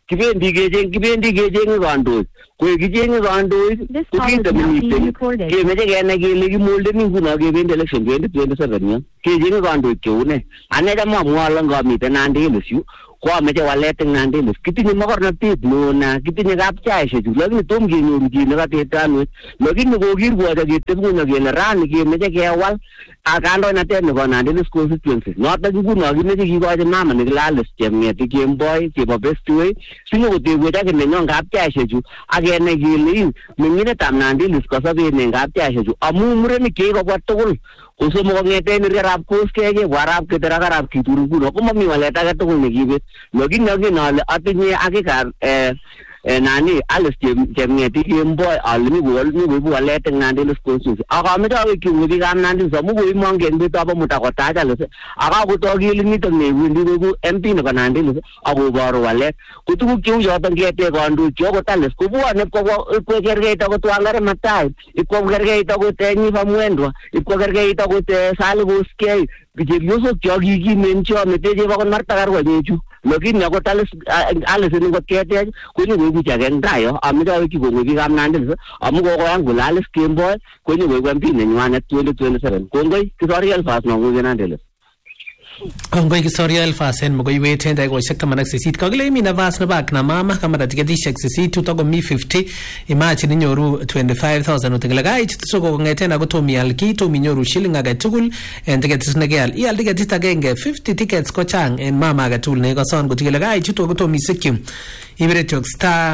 kibendi kechenge kandoik koek kichenge kandoik kokinde miten kemeche kenai kele kimoldeni nguno kebendi election 2027 yo kechenge kandoik cheu ne ane cham amwoe ngamiten Nandi Hills yu koameche walet eng Nandi Hills kitinye mokornotet neo na kitinye kapchaisiek chu lakini tom kenyoru chi nekatetanwet lakini kokirwocho ketebunyo kele rani kemeche kewal kandoinatet nebo Nandi Hills constituency notok nguno kimeche kikochi mama nekilales Chemng'eti Kemboi chebo Bestway sinyokotebwech ak nenyon kapchaisiek chu akenai kele meng'indetab Nandi Hills kosoben eng kapchaisiek chu amu murenik chekikobwa tugul kosomok kong'eten Arap Koskei kebwa Arap Keter ak Arap Kithure nguno komami walet age tugul nekibet lakini agen ale atinye akikab Alice Chemng'eti Kemboi ale mi koibu walet eng Nandi Hills constituency akameche awekyi biikab Nandi Hills amu koimongen betut ab muta kotach Alice akakotoi kele nitok newendi koiku MP nebo Nandi Hills akoboru walet ko tuguk cheu chotok ngete kandoik chu akot Alice kobwone ipkokerkeit akot Wangari Maathai ipkokerkeit akot Nyiva Mwendwa ipkokerkeit akot Sally Koskei chepyosok cho kikimen cho meteche akot Martha Karua chechu lakini akot Alice ningot ketech konyokoibu chake eng tai yo ameche awekyi kongoi biikab Nandi Hills amu kokoyan kole Alice Kemboi konyokoibu MP nenywanet 2027 kongoi Kisoria Elfas nonguke Nandi Hills. Kongoi Kisoria Elfas en mogoiwet en dakikoshek 18 kakile imi nafas nebo akina mama kamara tiketishek 8 tutokomi 50 imagine inyoru 25,000 utingile kaichut soko kong'eten ako tomi al ki tomi inyoru shilling age tugul en tiketit nekeal ial tiketit agenge 50 tickets ko chang en mama age tugul nekoson kotikile kaichut ako tomi sikkim ibire tok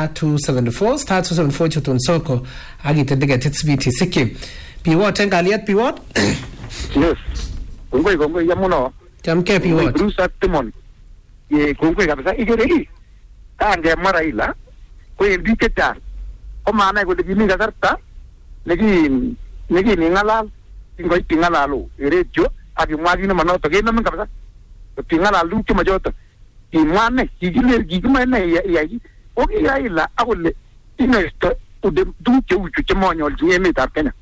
*274 chutun soko akite tiketit sibiti sikkim piwot en kaliet piwot yes kongoi yamuno Chamke piwot. Bruce Timon. Ye kongwe kabisa igere kange Raila ko endi keta. Ko maana ko dimi kasarta legi ni ngalal ingoi tingalalo erejo akimwagi na manoto gena men kabisa. Tingalalu chuma joto. Imane gigimane ya ogi Raila akole inesto ude duke uchu chemonyol emetab Kenya.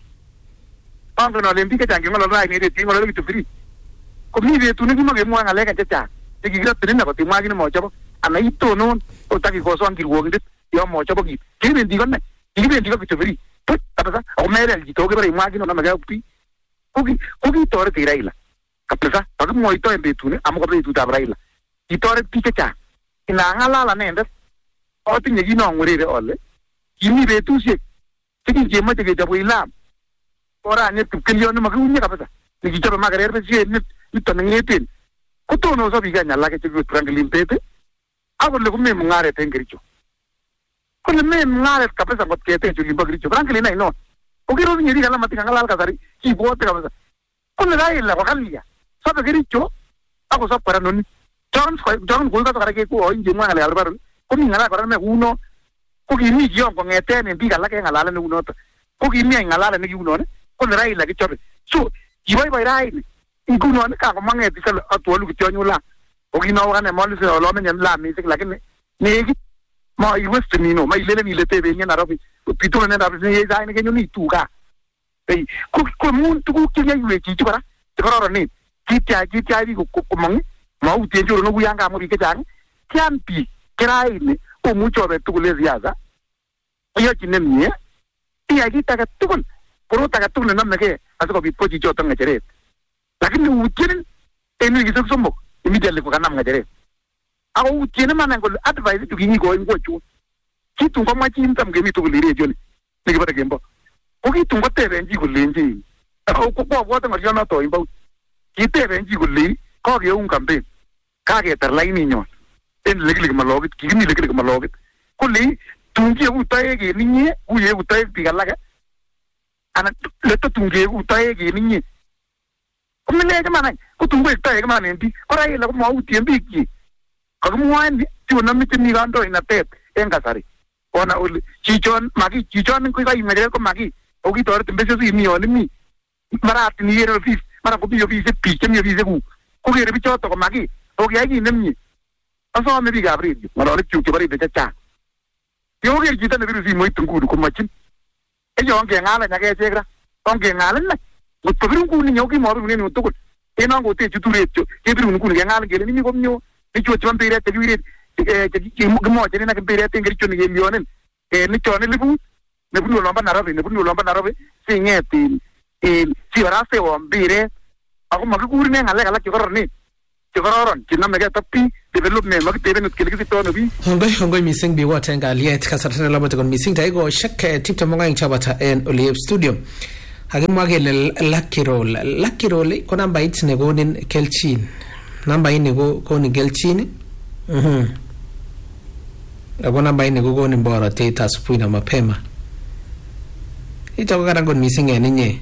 Pando na lembi keta ngalal rai ni tingalo gitu free. Komi betu nekimokemwoe ng'alek chechang chekikirotin ine kotimwa kit nemochobo ana itonon otakikoson kirwokindet yon mochobo kit kikibendi ko kityo free kabisa ako merel chito okebore imwa kit nenomegei ak biik ko kitoret Raila kabisa kakimwoito en betuni amu ko betutab Raila kitoret biik chechang inang'alal anendet atinye kit nong'werere ale kimi betusiek chekingemoche kechob Wilam oranyet kipkelion nemakiunye kabisa nekichobe Makerere besiet niton neng'eten kotonoso biik any alake chekikuur Franklin Pete akole komee mung'aret en Kericho kole mee mung'aret kabisa ngot ketech olimbo Kericho Franklin ainon okerotinye biik alak matikang'alal kasari kibwote kabisa kole Raila kokalia sobe Kericho akosob kora noni chon koikoto kora kekuoin chemwoe ng'alekab Baron komi ng'alal kora ne kuno ko kimi kiyon kong'eten en biik alak en ng'alalet neunoto ko kimi any ng'alalet nekiunon kole Raila kichobe so kiboiboi raini ngunon kakomang'et isale atwolu kityo nyula okinawo kane molise olomenye mising lakini nekit ma iwestenino ma ilele ile teben en Nairobi pitone en Nairobi yesaini kenyoni tuga ei ko mun tuguk cheyaiwech chichi kora chekororonen kitya biik komong mautien choronok kuyan kamwa biik chechang kian biik keraini omuche obet tugul en siasa oyochin nemie iyai kit age tugul borot age tugul nenomegei asikobit ko chichoton ng'echeret lakini utien en wikisiek somok immediately kokanam ng'echeret ako utien iman kole advice chu kikikoin ko chun kitun komwa chi tam kemi tugul iredioni nekibore Kembo ko kitun koteben chi kolenji kobwote ng'olionoto imbo kiteben chi kole kakeun campaign kaketar laininyon en lekile kimalokit kikimi lekile kimalokit kole tun kieku toek en inye kuyeku toek biik alake anan leto tun kieku toek en inye komelech man any kotun koek toek man en biik ko Raila komautien biik chi kakimwoen chikonomeche mi kandoinatet en kasari ona ole chichon ko kaimekee ko maki ako kitoret mbese si mi yon imi mara atin iker ofis mara komi ofisisiek biik chemi ofisisiek kuk kokere bichoto ko maki ako kiyai kit nemie asome biikab redio ng'ololik chuk chebo redio chechang yoker chito nebiru simoit nguni komochin yon keng'alany akechek ra ongeng'alany nai ngot kobiru nguni nyo kimobirunen yu tugul en on kotechu turet chu kebirun nguni keng'alany kele nimi komnyo bichu chebo mpiret chekiwiren kimwoche na kimpiret eng Kericho nekemionen nichon elipu nebunu olombo Nairobi singet sibarastewo mpiret ako makikuren ng'alek alak chekororon chenamegei ak biik development makiteben kele kisiptono biik. Hongoi mising biwot eng kalyet kasarta nelobot kot mising dakikoshek 22 chobota en Oliep studio. Akimwa kele Lucky Roll ko nambait nekonin kelchin. Nambait ni kokonin kelchin. Ako nambait ni kokonin borotet asubuhi na mapema. Ito ko karan kot mising en inye.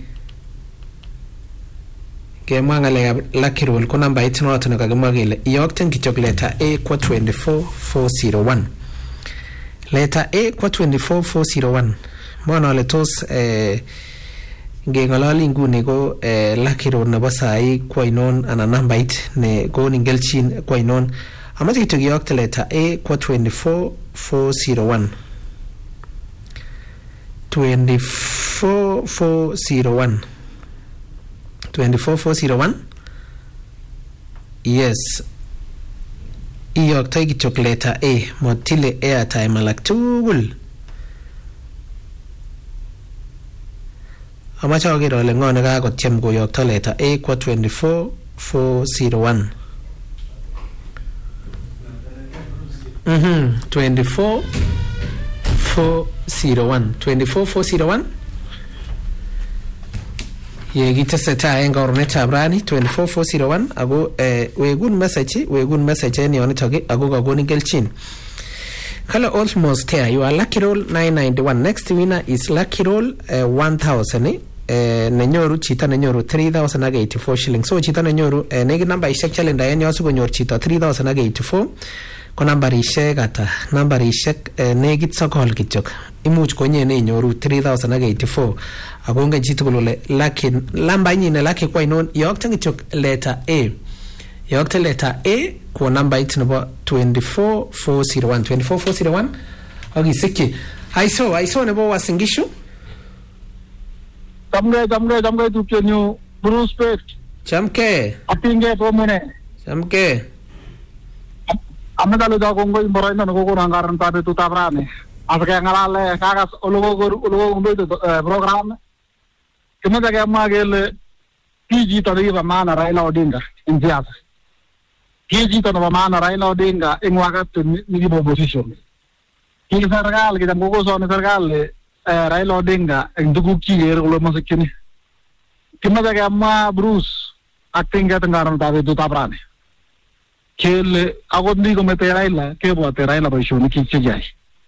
Kemwa ngalekab Lucky Roll ko nambait noton nekakimwa kele iyokten kityok leta A kwa 24401. Leta A kwa 24401. Mbona ole tos ngengololi nguni ko Lucky Roll nebo sai kwa inon ana nambait ne konin kelchin kwa inon. Amache kityok iyokte leta A kwa 24401. 24401. 24401. Yes. Iyoktoi kityok leta A motile airtime alak tugul. Amache aker ale ng'o nekakotyem koyokto leta A kwa 24401. 24401. Ye kiteseta en korunetab rani 24401 ako wegun message en yonitok ako kakonin kelchin. Kala almost there. You are Lucky Roll 991. Next winner is Lucky Roll 1000. Nenyoru chita nenyoru 3084 shillings. So chita nenyoru negit nambarishek chalenda en yosu konyor chita 3084. Ko nambarishek ata nambarishek negit sokol kityok. Imuch konye nenyoru 3084. Ako ngen chitugul ole Lucky lambainyi ne Lucky kwa inon yokten kityok letter A. Yokte letter A kwa nambait nebo 24401. Akisikyi. Aiso nebo Wasingishu. Chamke tupchenyu Bruce Pet. Chamke. Atinge pomune. Chamke. Amedalo da kongo imboroindo nokokon ngaran tabe tutabrane. Asake ngalale kagas ologo program. Kimeta kemwa kele kijito nekiba maana Raila Odinga en siasa. Kijito nebo maana Raila Odinga en wakati nikibo opposition. Kile serikali kitam kokosoni serikali Raila Odinga en tuguk chikere kole mosikchini. Kimeta kemwa Bruce ak tinget ngaran tabe tutabrane. Kele akot ndi komete Raila kebwote Raila boisionik chekiyai.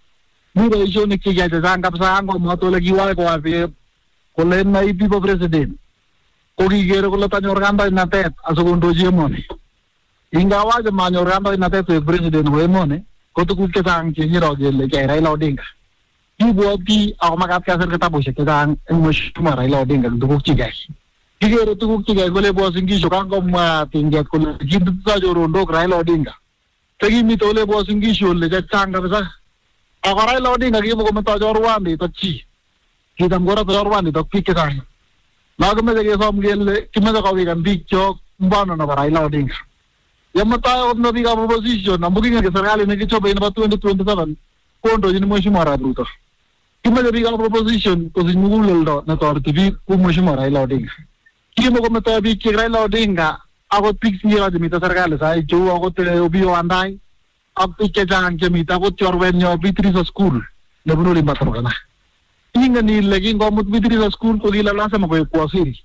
Mi boisionik chekiyai chechang kabisa angomwat ole kiwai kowapi kole naibi po president ko kikere kole tanyor kandoinatet asikondochi emoni. Ingawaje manyor kandoinatet koek president nebo emoni ko tuguk chechang chekiro kele kiyai Raila Odinga. Kibwoti ako makat kesir kitabushek chechang eng mheshimiwa Raila Odinga tuguk chekiyai. Kikere tuguk chekiyai kole Wasingishu kangomwa tinget kole kindito chorondok Raila Odinga. Tekimite ole Wasingishu ole chechang kabisa. Ako Raila Odinga kimukometo chorwandit ak chi. Kitam korate chorwandit ak biik chechang. Nakimeche kesom kele kimeche kowikan biik chok mfano nebo Raila Odinga. Yemutai akot no biikab opposition amu kingen serikali nekichobe nebo 2027 kondochin mheshimiwa Arap Ruto. Kimeche biikab opposition kosich muguleldo netoreti biik kou mheshimiwa Raila Odinga. Kimukometo biik chek Raila Odinga akot biik singiro chemite serikali sai cheu akot Opiyo Wandayi ak biik chechang chemite akot chorwenyo Beatrice School nebunu Olimbo Turkana. Ingen ile kingomut Beatrice School ko kile lazima koek waziri.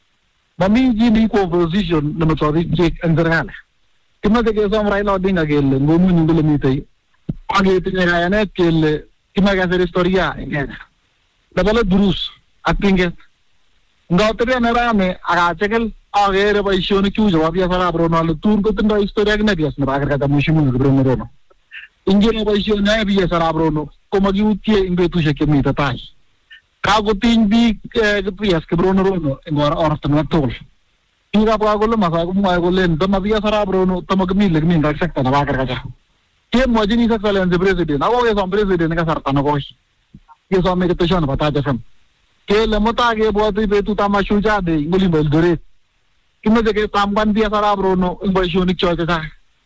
Mami chi ni ko opposition nemeto biik chek eng serikali. Kimeche kesom Raila Odinga kele ngomunyi kole mitei aketinye kayanet kele kimeche kesir historia eng Kenya. Nebo let Bruce ak tinget. Ngotebe nerane akachekel akere boisionik chu chebo biasarab Rono ale tun kotindoi historia nebias nebo agirkata mheshimiwa Kiprono Rono. Ingine boisionik ab biasarab Rono komakiutie eng betusiek chemite tai. Kakotiny biik bias Kiprono Rono eng ortinwek tugul. Kikabwa kole masai komwoe kolen tama biasarab Rono tama kimile kiminda sekta nebo agirkata. Kemwochin Excellency President ako kesom President kasarta nekoi. Kesome ketesyo nebo Taach FM. Kele mutai kebwoti betutab Mashujaa Day eng Olimbo Eldoret. Kimeche ketamkwan biasarab Rono eng boisionik cho chechang.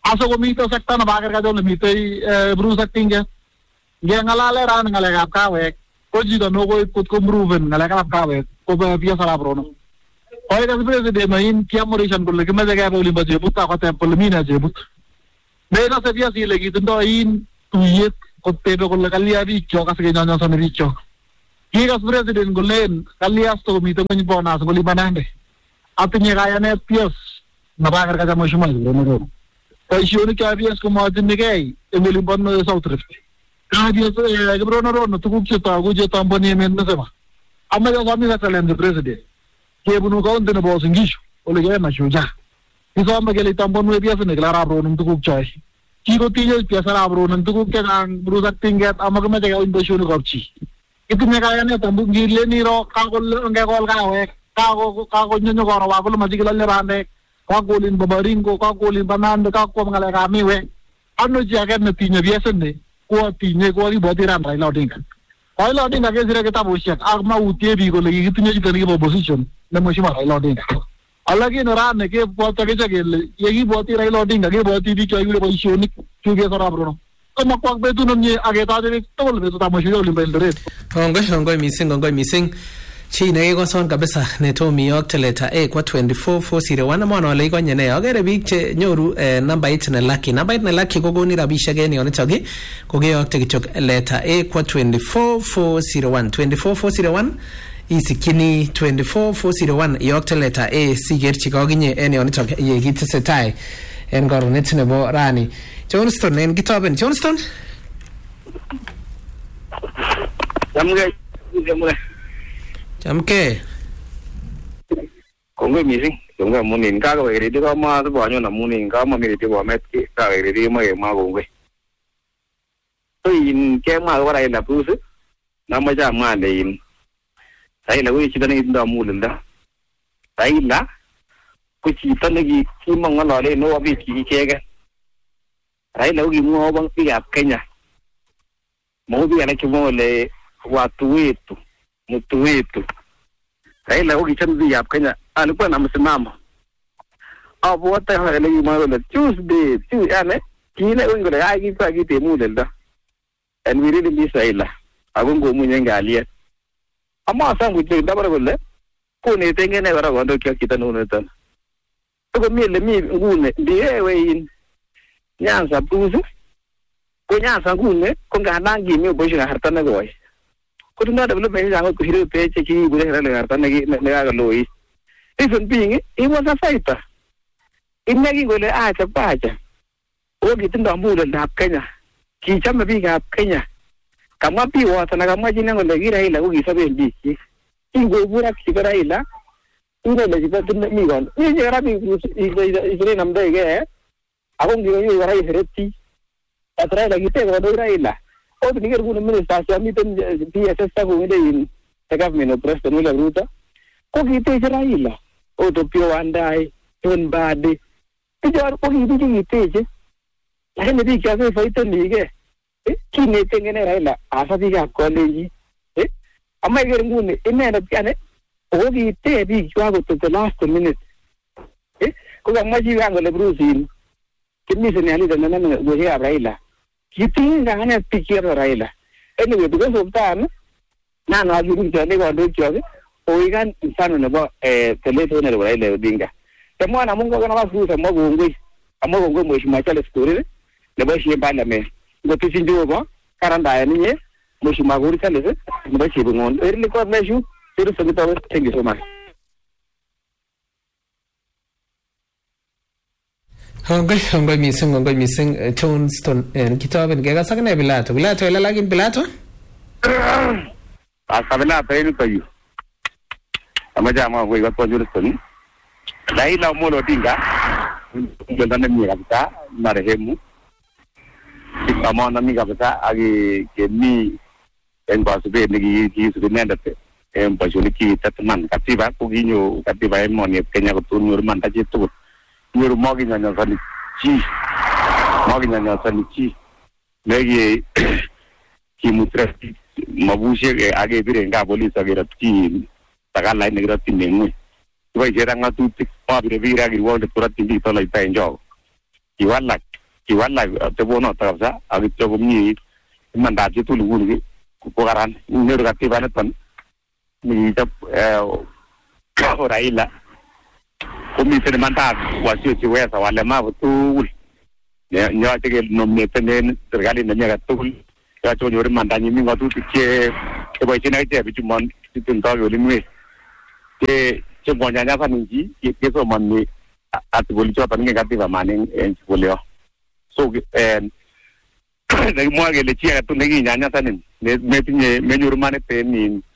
Aso komito sekta na bakar ka jole mitei Bruce Actinge. Ngalale ran ngalekap kawek. Ko jito no ko ikut ko proven ngalekap kawek. Ko biasa brono. Oy ka president main kiamorishan ko lagi majaga ko limba jebut ka ko templemina jebut. Mena se biasa lagi tundo in tuyet ko tebe ko kalia richo kasi ganyan sa richo. Kigas president ko len kalias to mito ko bonus ko libanande. Atinye kaya net pios na bakar ka mo shumay brono. Paisioni ka bias ko mo din nigay emulimban no South Rift. Kadias brono ron tukuk cheta ko je tampani men na sama. Amma ya sami na kalend president. Kebunu ka unde na boss ngisho ole ga na shuja. Iso amma gele tampon we bias ne klara brono tukuk chai. Kiko tiyo biasa ra brono tukuk ke nang Bruce Actinge amma ka mete ka undo shunu kopchi. Itu me kaya ne tambu ngile ni ro ka ko nge kol ka we ka ko nyonyo ko ro wa ko ma jigila le rande. Ka golin babaringo ka golin banande ka ko ngale ka miwe ano jaga na tinya biasa ne ko tinya ko ri bodiran Raila Odinga ke sira ke tabushak agma utie bi ko lagi tinya jitani ke opposition na mo shima Raila Odinga alagi na ran ke bota ke jagel yegi boti Raila Odinga ke boti bi chai le position chu ke sara brono to makwak betu nonye ageta de tol betu ta mo shiro le bendere ngoi missing chi ne ko son kabisa ne to mi yok teleta kwa 24401 amana le ko nyene agere bik che nyoru number 8 na lucky ko goni rabisha geni on chogi ko ge yok tikichok leta kwa 24401 isikini 24401 yok teleta siger chiko ginye eni on chok ye gitesetai en gorunet ne bo rani Johnston en gitoben Johnston Jamke. Kongwe missing. Kongwe munin ka ko iri ko ma to banyo na munin ka ma mi ti ko met ki ka iri ma kongwe. To in ke ma ko rai la pus. Na ma ja ma de in. Sai la wi chi da ni da mulin da. Sai la ku chi ta ne gi chi ma ngalo le no bi chi ke ga. Sai la wi mo bang pi ap Kenya. Mo bi ana ki mo le watu wetu. Mtu wetu Raila ukichamzi ya Kenya alikuwa na msimamo hapo hata wale yuma Tuesday yani kile wengi la yaki kwa kite mulenda and we really miss Raila agongo munyenga alia ama sangu je dabara golle ko ne tengene bara gondo kya kitanu netan ko mi ngune ndiye in nyanza buzu ko nyanza ngune ko nganangi mi boshi hartana goy Kutunda develop me jango kuhiro peche ki gure hera le garta negi nega loi even being he was a fighter innegi gole acha pacha o gitinda mbulo na Kenya ki chama bi ga Kenya kama bi wata na kama jina ngole gira ila ugi sabe bi ingo bura ki gara ila ingo le jiba tunne mi gon ni jera bi isre namde ge akong gi gara hereti atra la gite go do ila o ni ger guna minister sami ten PSS ta go in the government of president wala ruta ko gite Raila o to pio andai ton bade ti jar ko gite je la ne bi ka se faito ni ge ki ne tengene Raila asa bi ga college amma ger ngune ene na piane o gite bi kwa go to the last minute ko ga maji ga ngole brusin kimi se ne ali de na go he Raila Kiting ngane pikir Raila. Anyway, because of that, na ajuri jane ko ndo kyoge. Oigan insano ne ba teleto ne Raila Odinga. Temo na mungo kana basu sa magongwe. Amagongwe mheshimiwa Charles Korir ne ba shi parliament. Ngo tisinjo ba karanda ya ninye mheshimiwa Korir Charles ne ba shi bungon. Early court measure tiru sabita. Thank you so much. Hongoi missing Johnston kitaben gega sakne bilato ila lagin bilato asabila tayin kayu amaja ma go ga Johnston Raila Amolo Odinga ngandane mi kapita marehemu kama na mi kapita agi kemi en basube ni ki sunenda te en pasuli ki tatman katiba ko ginyo katiba en moni Kenya ko tunur man ta jitu Yuru mogi nyanya sani chi legi ki mutre mabushe age bire nga polisi age rati tagala ni rati mengu iwa jera nga tu tik pa bire bire age wonde turati ndi to lai pa enjo iwala kiwalak atebonoto kabisa akityo komie imandat chitul nguni ko karan nyoru katiba niton nikichop Raila komiten mandat wasiochiweza walemavu tugul nyoche kenomineten serikalit nenyi agetugul yoche konyor mandanyi mi ng'atutik cheboisien akichek bichumon chutindoi kewelinwek cheng'onyanyasan chi kesomoni article choton ingen katiba man en sukulyo so nekimwoe kele chi agetugul nekinyanyasanin menyoru manit en